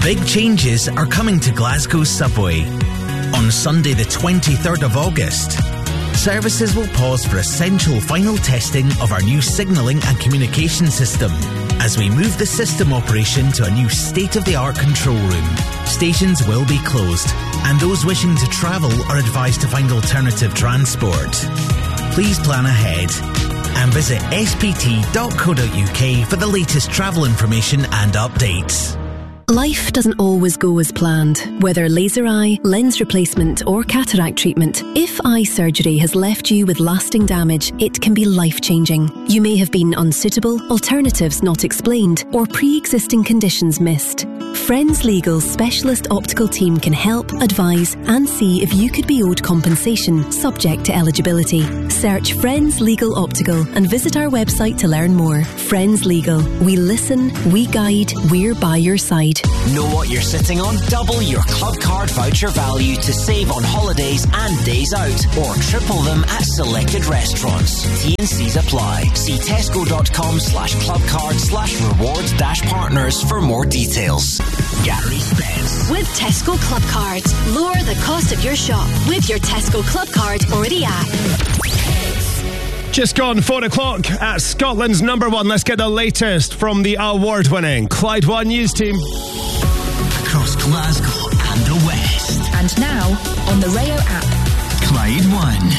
Big changes are coming to Glasgow's subway. On Sunday the 23rd of August, services will pause for essential final testing of our new signalling and communication system as we move the system operation to a new state-of-the-art control room. Stations will be closed, and those wishing to travel are advised to find alternative transport. Please plan ahead and visit spt.co.uk for the latest travel information and updates. Life doesn't always go as planned. Whether laser eye, lens replacement or cataract treatment, if eye surgery has left you with lasting damage, it can be life-changing. You may have been unsuitable, alternatives not explained, or pre-existing conditions missed. Friends Legal's specialist optical team can help, advise and see if you could be owed compensation subject to eligibility. Search Friends Legal Optical and visit our website to learn more. Friends Legal. We listen, we guide, we're by your side. Know what you're sitting on? Double your club card voucher value to save on holidays and days out, or triple them at selected restaurants. T&Cs apply. See tesco.com/clubcard/rewards-partners for more details. Gary Spence. With Tesco Club Cards, lower the cost of your shop with your Tesco Club Card or the app. Just gone 4 o'clock at Scotland's number one. Let's get the latest from the award-winning Clyde One News team. Across Glasgow and the West. And now, on the Rayo app. Clyde One.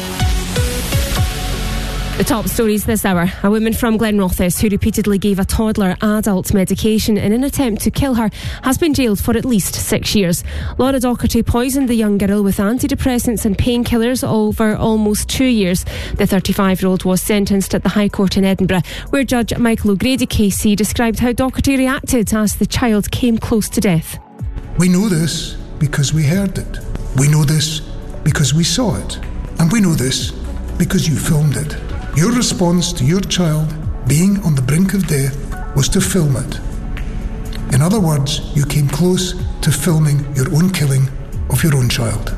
The top stories this hour. A woman from Glenrothes who repeatedly gave a toddler adult medication in an attempt to kill her has been jailed for at least 6 years. Laura Docherty poisoned the young girl with antidepressants and painkillers over almost 2 years. The 35-year-old was sentenced at the High Court in Edinburgh, where Judge Michael O'Grady KC described how Docherty reacted as the child came close to death. We know this because we heard it. We know this because we saw it. And we know this because you filmed it. Your response to your child being on the brink of death was to film it. In other words, you came close to filming your own killing of your own child.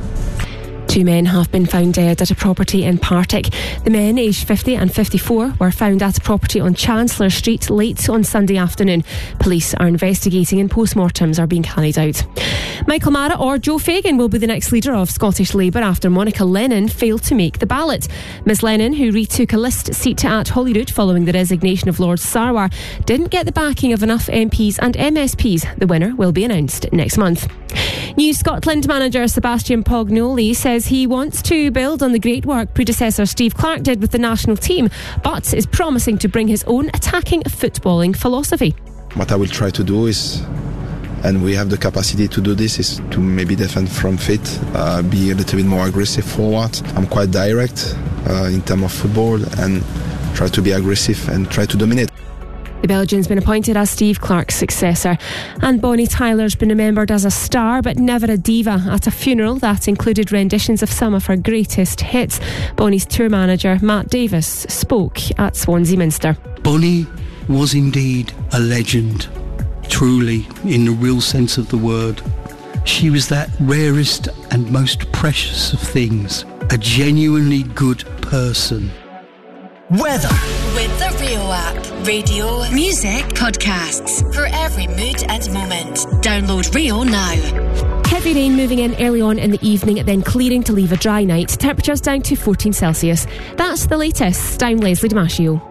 2 men have been found dead at a property in Partick. The men, aged 50 and 54, were found at a property on Chancellor Street late on Sunday afternoon. Police are investigating and post-mortems are being carried out. Michael Mara or Joe Fagan will be the next leader of Scottish Labour after Monica Lennon failed to make the ballot. Ms Lennon, who retook a list seat at Holyrood following the resignation of Lord Sarwar, didn't get the backing of enough MPs and MSPs. The winner will be announced next month. New Scotland manager Sebastian Pognoli says he wants to build on the great work predecessor Steve Clarke did with the national team, but is promising to bring his own attacking footballing philosophy. What I will try to do is, and we have the capacity to do this, is to maybe defend from fit, be a little bit more aggressive forward. I'm quite direct in terms of football and try to be aggressive and try to dominate. The Belgian's been appointed as Steve Clarke's successor. And Bonnie Tyler's been remembered as a star but never a diva at a funeral that included renditions of some of her greatest hits. Bonnie's tour manager Matt Davis spoke at Swansea Minster. Bonnie was indeed a legend, truly, in the real sense of the word. She was that rarest and most precious of things, a genuinely good person. Weather. With the Rio app. Radio, music, podcasts. For every mood and moment. Download Rio now. Heavy rain moving in early on in the evening, then clearing to leave a dry night. Temperatures down to 14 Celsius. That's the latest. I'm Leslie Damasio.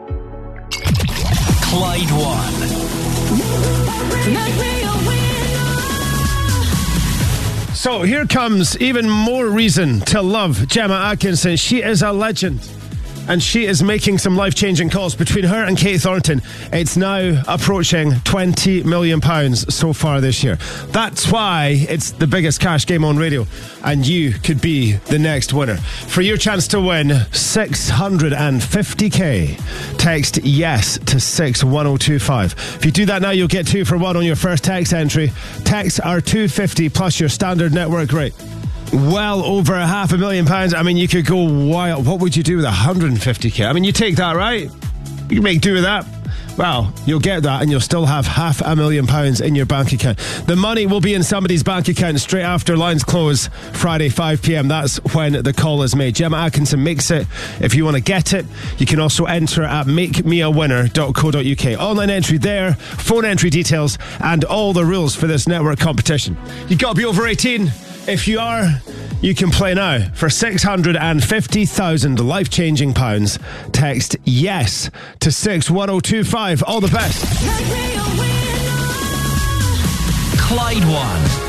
Clyde One. So here comes even more reason to love Gemma Atkinson. She is a legend. And she is making some life-changing calls. Between her and Kate Thornton, it's now approaching £20 million so far this year. That's why it's the biggest cash game on radio. And you could be the next winner. For your chance to win $650k, text yes to 61025. If you do that now, you'll get 2 for 1 on your first text entry. Texts are $250 plus your standard network rate. Well over £500,000. I mean, you could go wild. What would you do with 150k? I mean, you take that, right? You can make do with that. well, you'll get that and you'll still have £500,000 in your bank account. The money will be in somebody's bank account straight after lines close Friday 5 p.m. That's when the call is made. Gemma Atkinson makes it. If you want to get it, you can also enter at makemeawinner.co.uk. Online entry there, phone entry details, and all the rules for this network competition. You've got to be over 18. If you are, you can play now for £650,000 life-changing pounds. Text YES to 61025. All the best. Clyde One